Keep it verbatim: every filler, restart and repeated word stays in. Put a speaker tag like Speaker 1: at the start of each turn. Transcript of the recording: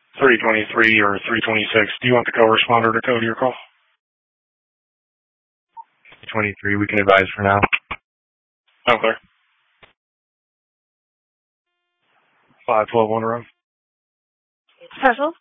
Speaker 1: three twenty-three or three twenty-six. Do you want the co-responder to code your call? twenty-three, we can advise for now. Okay. five twelve on the road.
Speaker 2: Special?